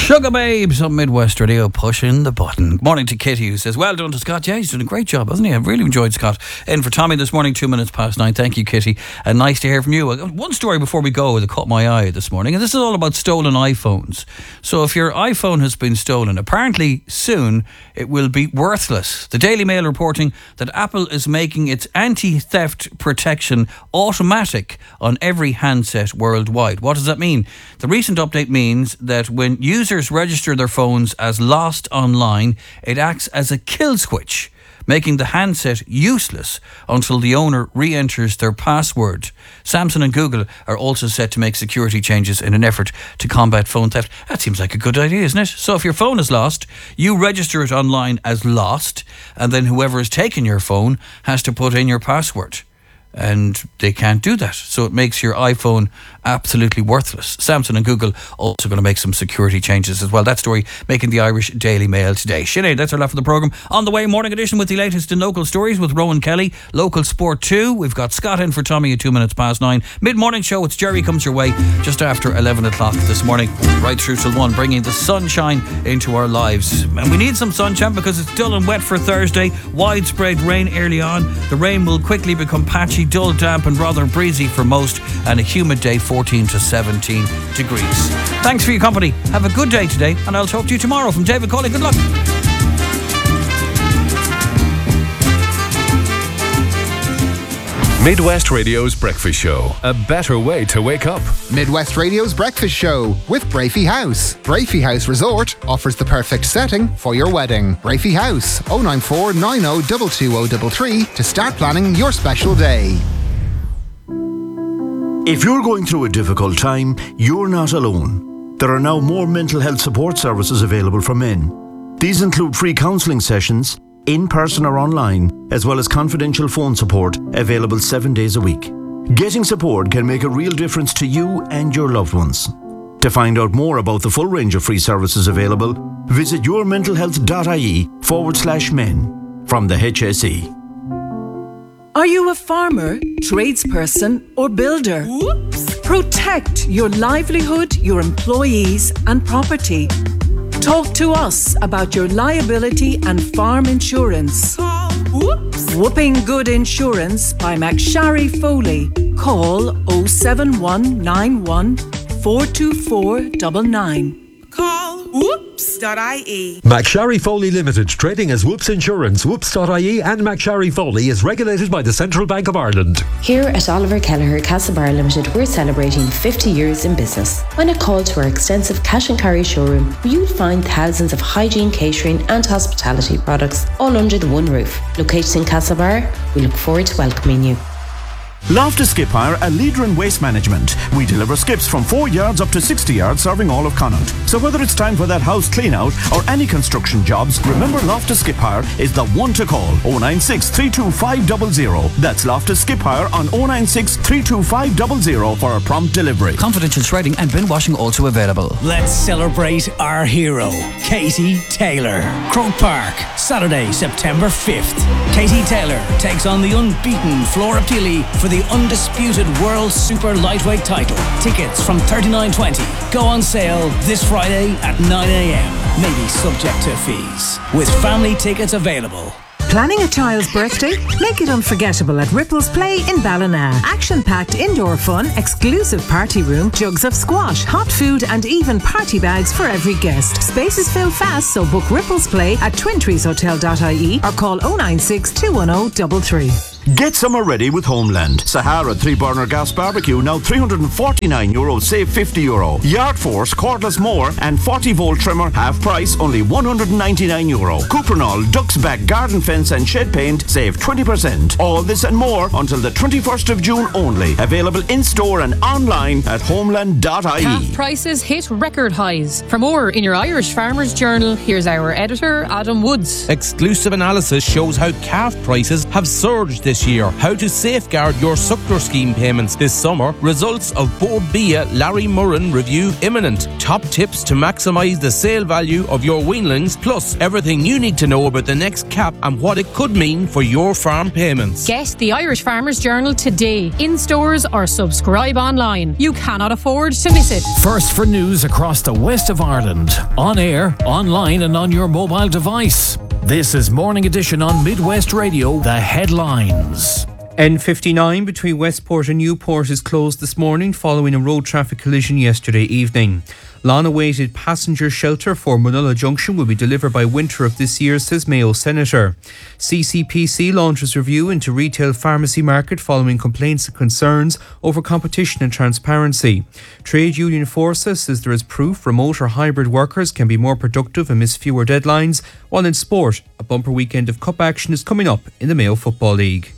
Sugar Babes on Midwest Radio, pushing the button. Good morning to Kitty, who says, well done to Scott. Yeah, he's done a great job, hasn't he? I've really enjoyed Scott. In for Tommy this morning, 9:02. Thank you, Kitty. And nice to hear from you. One story before we go that caught my eye this morning, and this is all about stolen iPhones. So if your iPhone has been stolen, apparently soon it will be worthless. The Daily Mail reporting that Apple is making its anti-theft protection automatic on every handset worldwide. What does that mean? The recent update means that when users register their phones as lost online, it acts as a kill switch, making the handset useless until the owner re-enters their password. Samsung and Google are also set to make security changes in an effort to combat phone theft. That seems like a good idea, isn't it? So if your phone is lost, you register it online as lost, and then whoever has taken your phone has to put in your password. And they can't do that. So it makes your iPhone absolutely worthless. Samsung and Google also going to make some security changes as well. That story making the Irish Daily Mail today. Sinead, that's our left for the programme. On the way, morning edition with the latest in local stories with Rowan Kelly. Local Sport 2. We've got Scott in for Tommy at 9:02. Mid-morning show, it's Jerry comes your way just after 11 o'clock this morning. Right through till 1, bringing the sunshine into our lives. And we need some sunshine because it's dull and wet for Thursday. Widespread rain early on. The rain will quickly become patchy, dull, damp and rather breezy for most, and a humid day, 14 to 17 degrees. Thanks for your company. Have a good day today, and I'll talk to you tomorrow. From David Cawley, good luck. Midwest Radio's Breakfast Show. A better way to wake up. Midwest Radio's Breakfast Show with Brafey House. Brafey House Resort offers the perfect setting for your wedding. Brafey House, 094 90 22033 to start planning your special day. If you're going through a difficult time, you're not alone. There are now more mental health support services available for men. These include free counselling sessions, in person or online, as well as confidential phone support available 7 days a week. Getting support can make a real difference to you and your loved ones. To find out more about the full range of free services available, visit yourmentalhealth.ie/men from the HSE. Are you a farmer, tradesperson or builder? Oops. Protect your livelihood, your employees and property. Talk to us about your liability and farm insurance. Whooping Good Insurance by McSharry Foley. Call 07191 424 99. Call whoops.ie. McSharry Foley Limited, trading as Whoops Insurance. Whoops.ie and McSharry Foley is regulated by the Central Bank of Ireland. Here at Oliver Kelleher Castlebar Limited, we're celebrating 50 years in business. When a call to our extensive cash and carry showroom, where you'll find thousands of hygiene, catering and hospitality products all under the one roof. Located in Castlebar, we look forward to welcoming you. Loftus Skip Hire, a leader in waste management. We deliver skips from 4 yards up to 60 yards, serving all of Connaught. So whether it's time for that house clean out or any construction jobs, remember Loftus Skip Hire is the one to call. 096 325 00. That's Loftus Skip Hire on 096 325 00 for a prompt delivery. Confidential shredding and bin washing also available. Let's celebrate our hero, Katie Taylor. Croke Park, Saturday, September 5th. Katie Taylor takes on the unbeaten Flora Peely for the undisputed World Super Lightweight title. Tickets from $39.20 go on sale this Friday at 9 a.m. Maybe subject to fees. With family tickets available. Planning a child's birthday? Make it unforgettable at Ripples Play in Ballina. Action-packed indoor fun, exclusive party room, jugs of squash, hot food and even party bags for every guest. Spaces fill fast, so book Ripples Play at twintreeshotel.ie or call 096 210 33. Get summer ready with Homeland. Sahara 3-burner gas barbecue now €349, save €50. Yard Force cordless mower and 40-volt trimmer half price, only €199. Cuprinol Ducks Back garden fence and shed paint, save 20%. All this and more until the 21st of June only. Available in store and online at homeland.ie. Calf prices hit record highs. For more in your Irish Farmers Journal, here's our editor Adam Woods. Exclusive analysis shows how calf prices have surged this year. How to safeguard your Suckler scheme payments this summer. Results of Board BIA Larry Murren review imminent. Top tips to maximise the sale value of your weanlings, plus everything you need to know about the next cap and what it could mean for your farm payments. Get the Irish Farmers Journal today, in stores or subscribe online. You cannot afford to miss it. First for news across the west of Ireland, on air, online and on your mobile device. This is Morning Edition on Midwest Radio, the headlines. N59 between Westport and Newport is closed this morning following a road traffic collision yesterday evening. Long-awaited passenger shelter for Munulla Junction will be delivered by winter of this year, says Mayo Senator. CCPC launches review into retail pharmacy market following complaints and concerns over competition and transparency. Trade Union Forza says there is proof remote or hybrid workers can be more productive and miss fewer deadlines, while in sport, a bumper weekend of cup action is coming up in the Mayo Football League.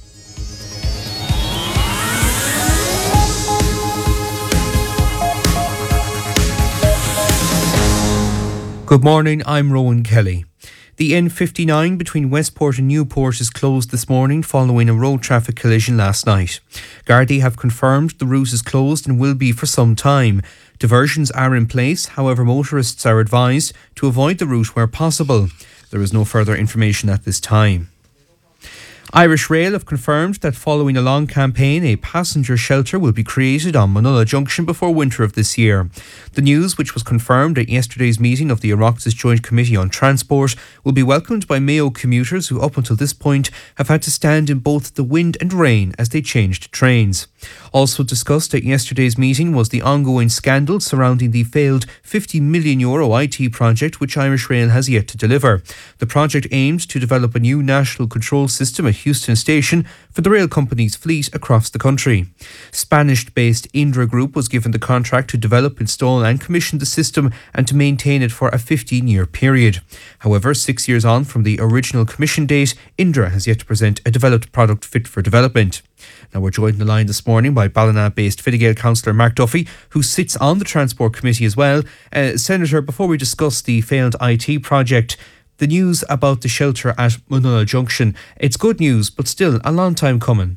Good morning, I'm Rowan Kelly. The N59 between Westport and Newport is closed this morning following a road traffic collision last night. Gardaí have confirmed the route is closed and will be for some time. Diversions are in place, however motorists are advised to avoid the route where possible. There is no further information at this time. Irish Rail have confirmed that following a long campaign, a passenger shelter will be created on Munulla Junction before winter of this year. The news, which was confirmed at yesterday's meeting of the Oireachtas Joint Committee on Transport, will be welcomed by Mayo commuters who up until this point have had to stand in both the wind and rain as they changed trains. Also discussed at yesterday's meeting was the ongoing scandal surrounding the failed €50 million IT project which Irish Rail has yet to deliver. The project aimed to develop a new national control system at Houston Station for the rail company's fleet across the country. Spanish-based Indra Group was given the contract to develop, install and commission the system and to maintain it for a 15-year period. However, 6 years on from the original commission date, Indra has yet to present a developed product fit for development. Now we're joined on the line this morning by Ballina-based Fine Gael councillor Mark Duffy, who sits on the Transport Committee as well. Senator, before we discuss the failed IT project, the news about the shelter at Munulla Junction, it's good news, but still a long time coming.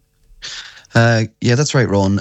Yeah, that's right, Ron.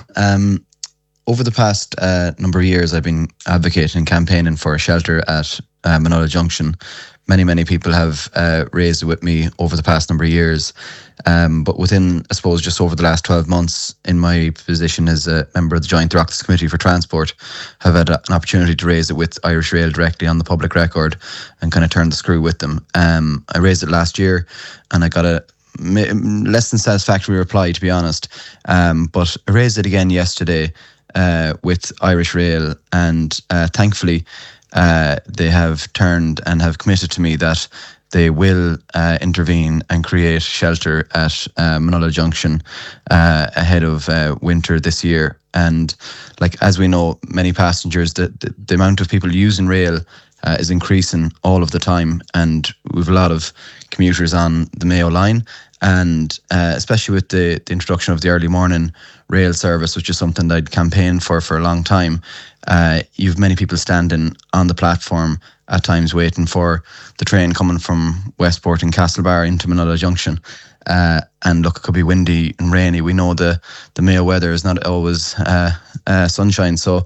Over the past number of years, I've been advocating and campaigning for a shelter at Munulla Junction. Many people have raised it with me over the past number of years. But within, I suppose, just over the last 12 months, in my position as a member of the Joint Oireachtas Committee for Transport, have had an opportunity to raise it with Irish Rail directly on the public record and kind of turn the screw with them. I raised it last year and I got a less than satisfactory reply, to be honest. But I raised it again yesterday with Irish Rail, and thankfully they have turned and have committed to me that they will intervene and create shelter at Munulla Junction ahead of winter this year. And like, as we know, many passengers, the amount of people using rail is increasing all of the time, and we've a lot of commuters on the Mayo line, and especially with the introduction of the early morning rail service, which is something that I'd campaigned for a long time. You've many people standing on the platform at times waiting for the train coming from Westport and Castlebar into Munulla Junction. And look, it could be windy and rainy. We know the Mayo weather is not always sunshine. So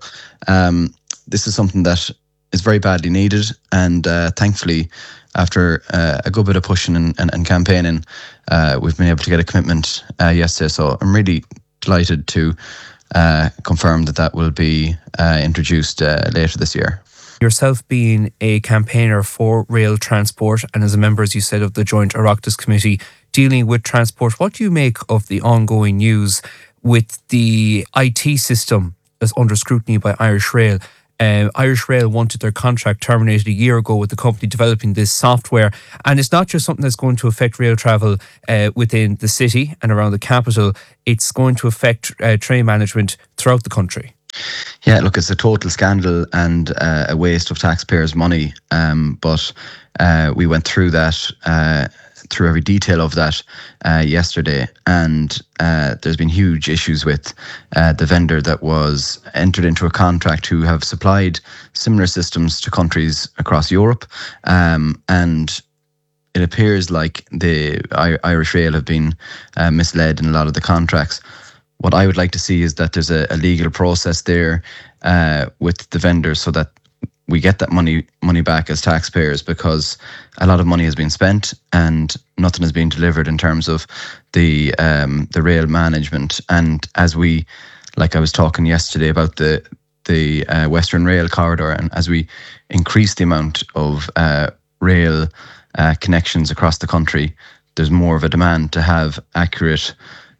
this is something that is very badly needed. And thankfully, after a good bit of pushing and campaigning, we've been able to get a commitment yesterday. So I'm really delighted to confirm that will be introduced later this year. Yourself being a campaigner for rail transport and as a member, as you said, of the Joint Oireachtas Committee dealing with transport, what do you make of the ongoing news with the IT system that's under scrutiny by Irish Rail? Irish Rail wanted their contract terminated a year ago with the company developing this software, and it's not just something that's going to affect rail travel within the city and around the capital, it's going to affect train management throughout the country. Yeah, look, it's a total scandal and a waste of taxpayers' money, but we went through that, through every detail of that yesterday, and there's been huge issues with the vendor that was entered into a contract who have supplied similar systems to countries across Europe, and it appears like the Irish Rail have been misled in a lot of the contracts. What I would like to see is that there's a legal process there with the vendors so that we get that money back as taxpayers, because a lot of money has been spent and nothing has been delivered in terms of the rail management. And as we, like I was talking yesterday about the Western Rail corridor, and as we increase the amount of rail connections across the country, there's more of a demand to have accurate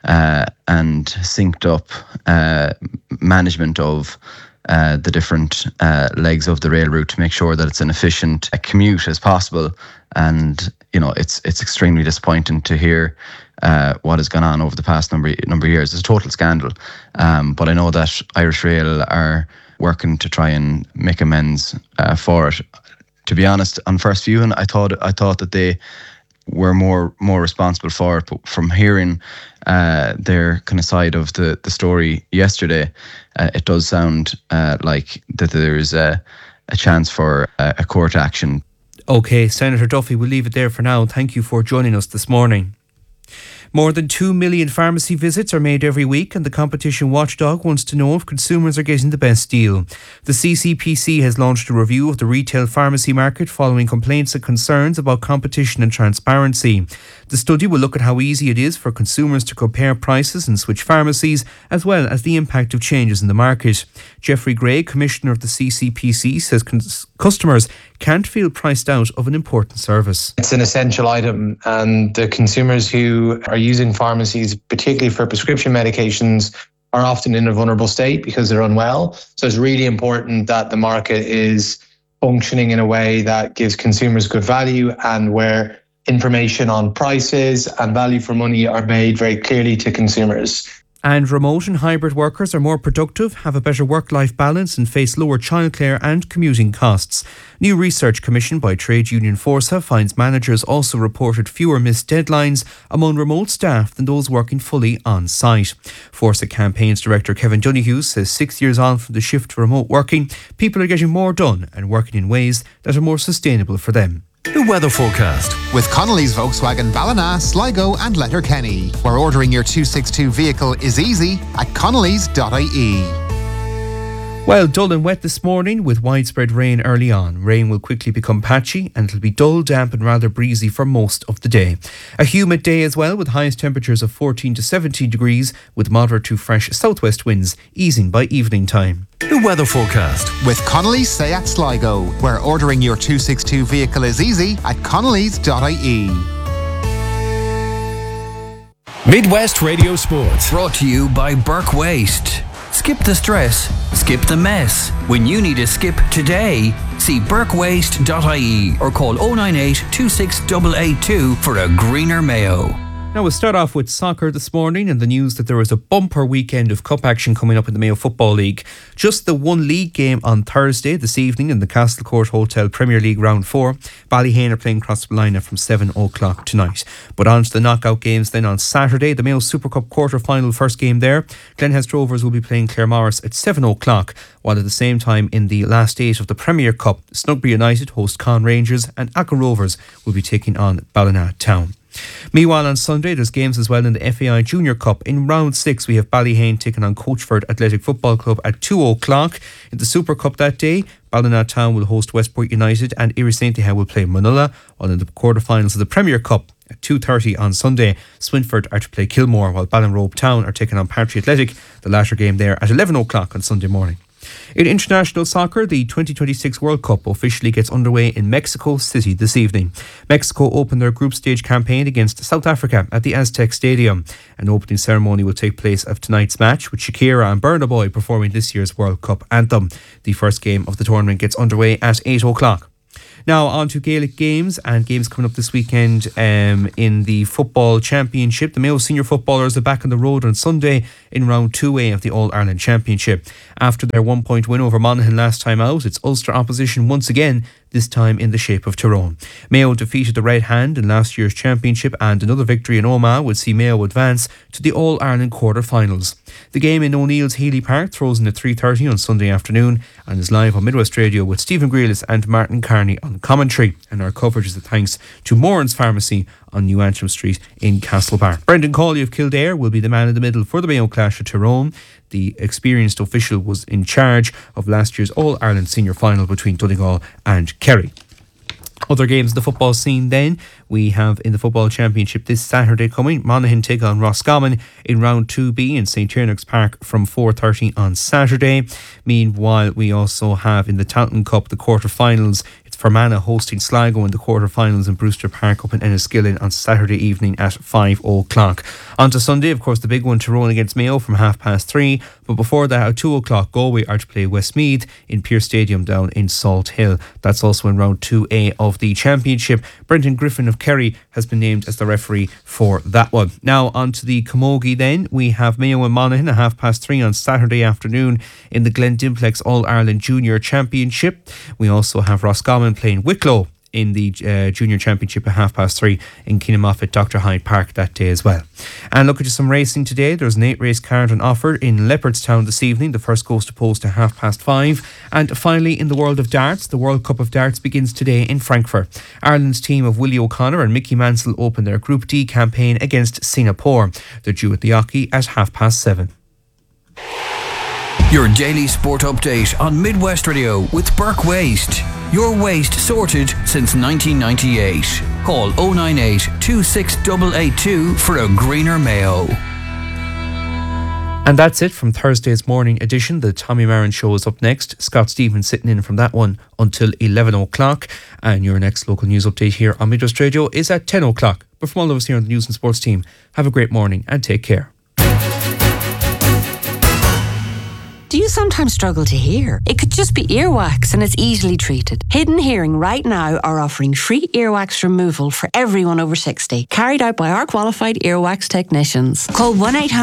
and synced up management of the different legs of the rail route to make sure that it's an efficient commute as possible. And it's extremely disappointing to hear what has gone on over the past number of years. It's a total scandal. But I know that Irish Rail are working to try and make amends for it. To be honest, on first viewing, I thought that they were more responsible for it. But from hearing their kind of side of the story yesterday, it does sound like that there's a chance for a court action. OK, Senator Duffy, we'll leave it there for now. Thank you for joining us this morning. More than 2 million pharmacy visits are made every week, and the competition watchdog wants to know if consumers are getting the best deal. The CCPC has launched a review of the retail pharmacy market following complaints and concerns about competition and transparency. The study will look at how easy it is for consumers to compare prices and switch pharmacies, as well as the impact of changes in the market. Jeffrey Gray, Commissioner of the CCPC, says customers can't feel priced out of an important service. It's an essential item, and the consumers who are using pharmacies, particularly for prescription medications, are often in a vulnerable state because they're unwell. So it's really important that the market is functioning in a way that gives consumers good value, and where information on prices and value for money are made very clearly to consumers. And remote and hybrid workers are more productive, have a better work-life balance and face lower childcare and commuting costs. New research commissioned by trade union Forsa finds managers also reported fewer missed deadlines among remote staff than those working fully on site. Forsa Campaigns Director Kevin Donoghue says 6 years on from the shift to remote working, people are getting more done and working in ways that are more sustainable for them. The weather forecast with Connolly's Volkswagen Ballina, Sligo and Letterkenny, where ordering your 262 vehicle is easy at connellys.ie. Well, dull and wet this morning with widespread rain early on. Rain will quickly become patchy and it'll be dull, damp and rather breezy for most of the day. A humid day as well, with highest temperatures of 14 to 17 degrees with moderate to fresh southwest winds, easing by evening time. The weather forecast with Connolly's Seat Sligo, where ordering your 262 vehicle is easy at connellys.ie. Midwest Radio Sports, brought to you by Burke Waste. Skip the stress, skip the mess. When you need a skip today, see burkewaste.ie or call 098 26882 for a greener Mayo. Now we'll start off with soccer this morning and the news that there is a bumper weekend of cup action coming up in the Mayo Football League. Just the one league game on Thursday this evening in the Castlecourt Hotel Premier League Round 4. Ballyghain are playing Crossballina from 7 o'clock tonight. But on to the knockout games then on Saturday. The Mayo Super Cup quarter-final first game there. Glenhest Rovers will be playing Claremorris at 7 o'clock, while at the same time in the last 8 of the Premier Cup, Snugby United host Con Rangers and Ackle Rovers will be taking on Ballina Town. Meanwhile, on Sunday, there's games as well in the FAI Junior Cup. In round 6, we have Ballyghain taking on Coachford Athletic Football Club at 2 o'clock. In the Super Cup that day, Ballina Town will host Westport United and Iri St. will play Munulla, while in the quarterfinals of the Premier Cup at 2:30 on Sunday, Swinford are to play Kilmore, while Ballinrobe Town are taking on Partry Athletic, the latter game there at 11 o'clock on Sunday morning. In international soccer, the 2026 World Cup officially gets underway in Mexico City this evening. Mexico opened their group stage campaign against South Africa at the Aztec Stadium. An opening ceremony will take place of tonight's match, with Shakira and Burna Boy performing this year's World Cup anthem. The first game of the tournament gets underway at 8 o'clock. Now on to Gaelic games and games coming up this weekend in the Football Championship. The Mayo senior footballers are back on the road on Sunday in round 2A of the All-Ireland Championship. After their 1-point win over Monaghan last time out, it's Ulster opposition once again, this time in the shape of Tyrone. Mayo defeated the Red Hand in last year's championship, and another victory in Omagh would see Mayo advance to the All-Ireland quarter-finals. The game in O'Neill's Healy Park throws in at 3:30 on Sunday afternoon and is live on Midwest Radio with Stephen Grealis and Martin Carney on on commentary. And our coverage is a thanks to Moran's Pharmacy on New Antrim Street in Castlebar. Brendan Cawley of Kildare will be the man in the middle for the Mayo clash at Tyrone. The experienced official was in charge of last year's All-Ireland senior final between Donegal and Kerry. Other games in the football scene then, we have in the Football Championship this Saturday coming, Monaghan take on Roscommon in round 2B in St. Tiernack's Park from 4:30 on Saturday. Meanwhile, we also have in the Taunton Cup the quarter-finals. It's Fermanagh hosting Sligo in the quarter-finals in Brewster Park up in Enniskillen on Saturday evening at 5 o'clock. On to Sunday, of course, the big one, Tyrone against Mayo from 3:30. But before that, at 2 o'clock, Galway are to play Westmeath in Pearse Stadium down in Salt Hill. That's also in round 2A of the Championship. Brendan Griffin of Kerry has been named as the referee for that one. Now on to the Camogie then. We have Mayo and Monaghan at 3:30 on Saturday afternoon in the Glen Dimplex All-Ireland Junior Championship. We also have Roscommon playing Wicklow in the Junior Championship at 3:30 in Keenamoff at Dr. Hyde Park that day as well. And look at some racing today. There's an 8-race card on offer in Leopardstown this evening. The first goes to post at 5:30. And finally, in the world of darts, the World Cup of Darts begins today in Frankfurt. Ireland's team of Willie O'Connor and Mickey Mansell open their Group D campaign against Singapore. They're due at the Oche at 7:30. Your daily sport update on Midwest Radio with Burke Waste. Your waste sorted since 1998. Call 098 26882 for a greener Mayo. And that's it from Thursday's morning edition. The Tommy Marin Show is up next. Scott Stevens sitting in from that one until 11 o'clock. And your next local news update here on Midwest Radio is at 10 o'clock. But from all of us here on the News and Sports team, have a great morning and take care. Do you sometimes struggle to hear? It could just be earwax and it's easily treated. Hidden Hearing right now are offering free earwax removal for everyone over 60, carried out by our qualified earwax technicians. Call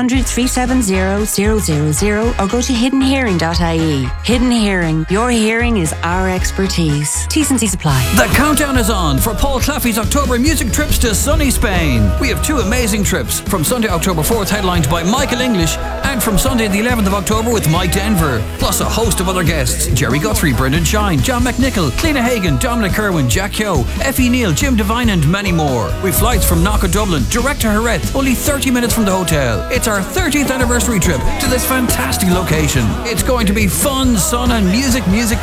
1-800-370-000 or go to hiddenhearing.ie. Hidden Hearing, your hearing is our expertise. T's and C's apply. The countdown is on for Paul Claffey's October music trips to sunny Spain. We have two amazing trips, from Sunday, October 4th, headlined by Michael English, and from Sunday the 11th of October with Mike Denver, plus a host of other guests: Jerry Guthrie, Brendan Shine, John McNichol, Cliona Hagan, Dominic Kerwin, Jack Kyo, Effie Neal, Jim Devine and many more. With flights from Knock of Dublin direct to Jerez, only 30 minutes from the hotel. It's our 30th anniversary trip to this fantastic location. It's going to be fun, sun and music.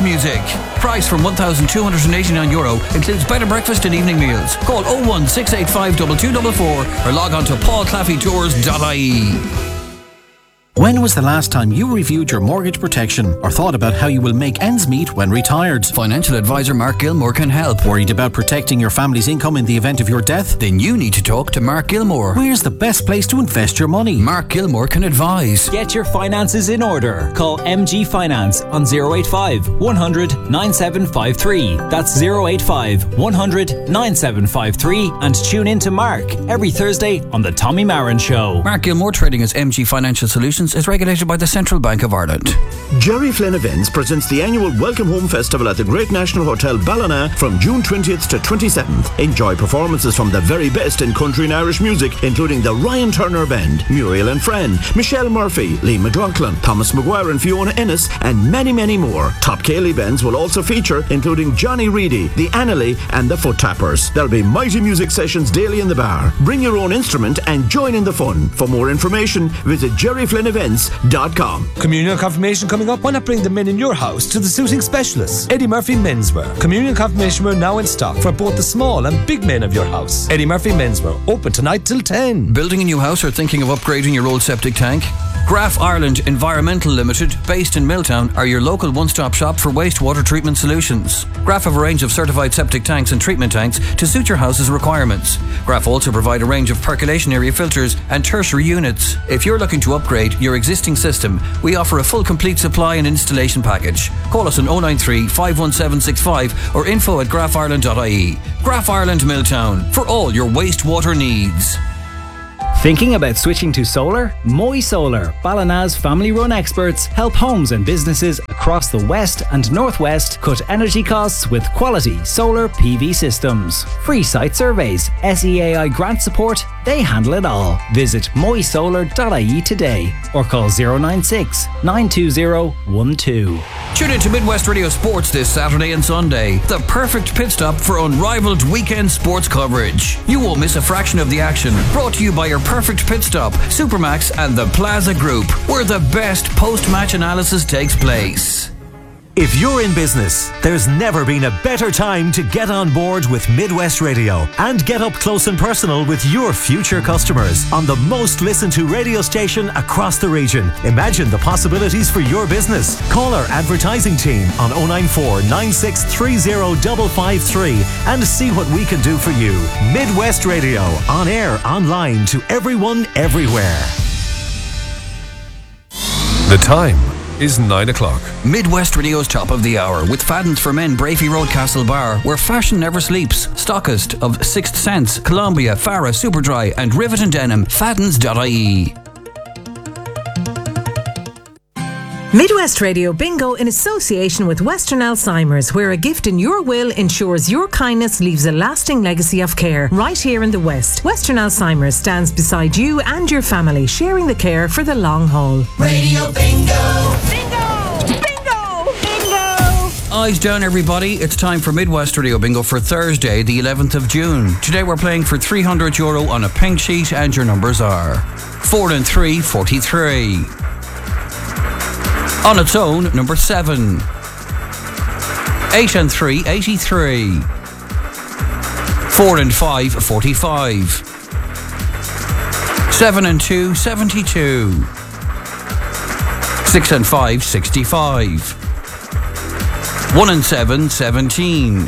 Price from €1,289, includes bed and breakfast and evening meals. Call 01685 2244 or log on to paulclaffeytours.ie. When was the last time you reviewed your mortgage protection or thought about how you will make ends meet when retired? Financial advisor Mark Gilmore can help. Worried about protecting your family's income in the event of your death? Then you need to talk to Mark Gilmore. Where's the best place to invest your money? Mark Gilmore can advise. Get your finances in order. Call MG Finance on 085 100 9753. That's 085 100 9753. And tune in to Mark every Thursday on The Tommy Marin Show. Mark Gilmore, trading as MG Financial Solutions, is regulated by the Central Bank of Ireland. Jerry Flynn Events presents the annual Welcome Home Festival at the Great National Hotel Ballina from June 20th to 27th. Enjoy performances from the very best in country and Irish music, including the Ryan Turner Band, Muriel and Fran, Michelle Murphy, Lee McLaughlin, Thomas Maguire and Fiona Ennis, and many, many more. Top Cayley bands will also feature, including Johnny Reedy, the Annalee and the Foot Tappers. There'll be mighty music sessions daily in the bar. Bring your own instrument and join in the fun. For more information, visit jerryflynnevents.com. Communion confirmation coming up. Why not bring the men in your house to the suiting specialists, Eddie Murphy Menswear. Communion confirmation wear now in stock for both the small and big men of your house. Eddie Murphy Menswear, open tonight till 10. Building a new house or thinking of upgrading your old septic tank? Graf Ireland Environmental Limited, based in Milltown, are your local one-stop shop for wastewater treatment solutions. Graf have a range of certified septic tanks and treatment tanks to suit your house's requirements. Graf also provide a range of percolation area filters and tertiary units. If you're looking to upgrade your existing system, we offer a full complete supply and installation package. Call us on 093 51765 or info@grafireland.ie. Graf Ireland Milltown, for all your wastewater needs. Thinking about switching to solar? Moy Solar, Ballina's family-run experts, help homes and businesses across the west and northwest cut energy costs with quality solar PV systems. Free site surveys, SEAI grant support, they handle it all. Visit moysolar.ie today or call 096 920 12. Tune in to Midwest Radio Sports this Saturday and Sunday. The perfect pit stop for unrivaled weekend sports coverage. You won't miss a fraction of the action. Brought to you by your Perfect Pit Stop, Supermax and the Plaza Group, where the best post-match analysis takes place. If you're in business, there's never been a better time to get on board with Midwest Radio and get up close and personal with your future customers on the most listened to radio station across the region. Imagine the possibilities for your business. Call our advertising team on 094 9630 553 and see what we can do for you. Midwest Radio, on air, online, to everyone, everywhere. The time is 9 o'clock. Midwest Radio's top of the hour with Fadden's for Men, Brafey Road, Castlebar, where fashion never sleeps. Stockist of Sixth Sense, Columbia, Farah, Superdry and Rivet and Denim. Faddens.ie. Midwest Radio Bingo in association with Western Alzheimer's, where a gift in your will ensures your kindness leaves a lasting legacy of care. Right here in the West, Western Alzheimer's stands beside you and your family, sharing the care for the long haul. Radio Bingo! Bingo! Bingo! Bingo! Eyes down, everybody. It's time for Midwest Radio Bingo for Thursday, the 11th of June. Today we're playing for €300 on a pink sheet, and your numbers are 4 and 3, 43. On its own, number 7. 8 and 3, 83. 4 and 5, 45. 7 and 2, 72. 6 and 5, 65. 1 and 7, 17.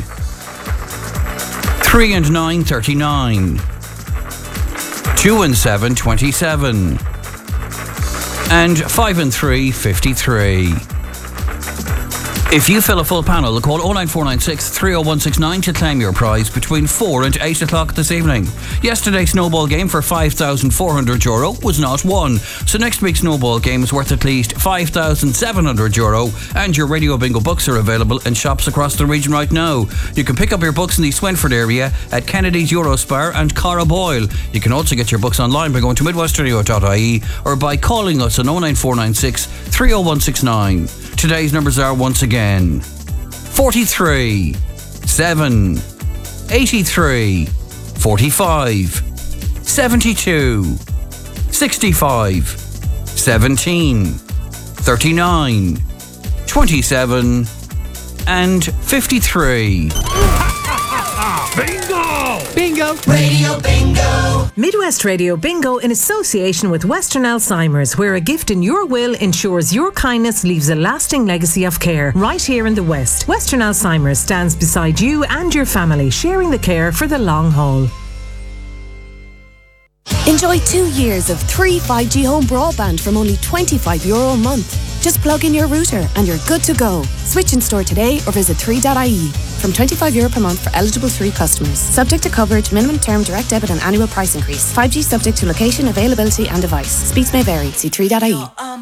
3 and 9, 39. 2 and 7, 27. And 5 and 3, 53. If you fill a full panel, call 09496 30169 to claim your prize between 4 and 8 o'clock this evening. Yesterday's snowball game for €5,400 was not won, so next week's snowball game is worth at least €5,700, and your Radio Bingo books are available in shops across the region right now. You can pick up your books in the Swinford area at Kennedy's Eurospar and Cara Boyle. You can also get your books online by going to midwestradio.ie or by calling us on 09496 30169. Today's numbers are once again 43, 7, 83, 45, 72, 65, 17, 39, 27 and 53. Bingo! Bingo! Radio Bingo! Midwest Radio Bingo in association with Western Alzheimer's, where a gift in your will ensures your kindness leaves a lasting legacy of care. Right here in the West, Western Alzheimer's stands beside you and your family, sharing the care for the long haul. Enjoy 2 years of 3 5G home broadband from only €25 a month. Just plug in your router and you're good to go. Switch in store today or visit 3.ie. From €25 per month for eligible 3 customers. Subject to coverage, minimum term, direct debit and annual price increase. 5G subject to location, availability and device. Speeds may vary. See 3.ie.